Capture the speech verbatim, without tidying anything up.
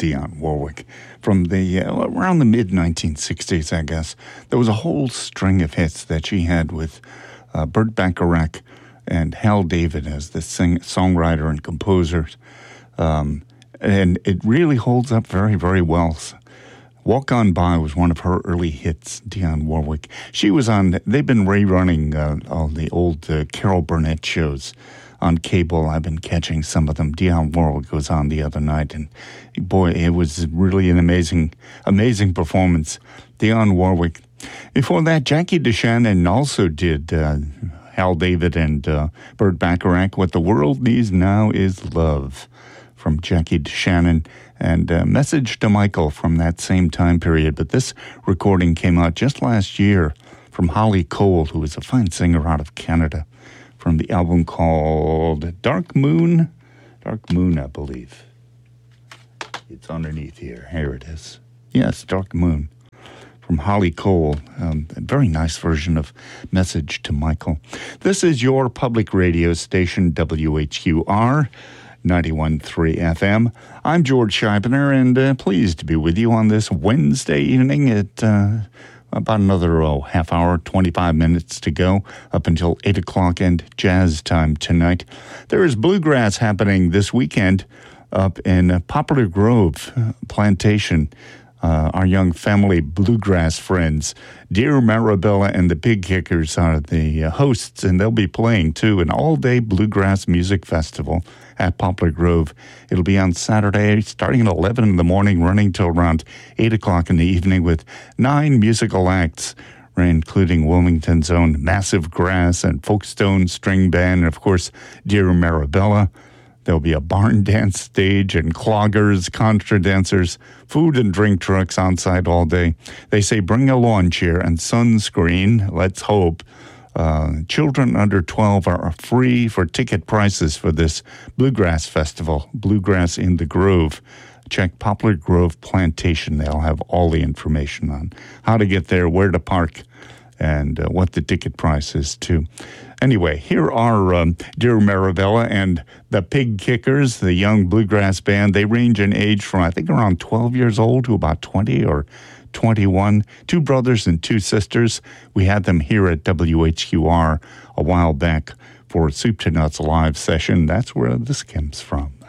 Dionne Warwick. From the uh, around the mid nineteen sixties, I guess, there was a whole string of hits that she had with uh, Burt Bacharach and Hal David as the sing- songwriter and composer. Um, and it really holds up very, very well. Walk On By was one of her early hits, Dionne Warwick. She was on, they've been rerunning uh, all the old uh, Carol Burnett shows on cable. I've been catching some of them. Dionne Warwick was on the other night, and boy, it was really an amazing, amazing performance. Dionne Warwick. Before that, Jackie DeShannon also did uh, Hal David and uh, Burt Bacharach. What the World Needs Now Is Love, from Jackie DeShannon, and a Message to Michael from that same time period. But this recording came out just last year from Holly Cole, who is a fine singer out of Canada, from the album called Dark Moon. Dark Moon, I believe. It's underneath here. Here it is. Yes, Dark Moon. From Holly Cole. Um, a very nice version of Message to Michael. This is your public radio station, W H Q R. ninety-one point three F M. I'm George Scheibner, and uh, pleased to be with you on this Wednesday evening at uh, about another oh, half hour, twenty-five minutes to go, up until eight o'clock and jazz time tonight. There is bluegrass happening this weekend up in uh, Poplar Grove Plantation. Uh, our young family bluegrass friends, Dear Marabella and the Pig Kickers, are the uh, hosts, and they'll be playing, too, an all-day bluegrass music festival at Poplar Grove. It'll be on Saturday, starting at eleven in the morning, running till around eight o'clock in the evening, with nine musical acts, including Wilmington's own Massive Grass and Folkestone String Band, and, of course, Dear Marabella. There'll be a barn dance stage and cloggers, contra dancers, food and drink trucks on site all day. They say bring a lawn chair and sunscreen, let's hope. Uh, children under twelve are free for ticket prices for this Bluegrass Festival, Bluegrass in the Grove. Check Poplar Grove Plantation. They'll have all the information on how to get there, where to park, and uh, what the ticket price is, too. Anyway, here are um, Dear Marabella and the Pig Kickers, the young bluegrass band. They range in age from, I think, around twelve years old to about twenty or twenty-one. Two brothers and two sisters. We had them here at W H Q R a while back for a Soup to Nuts live session. That's where this comes from.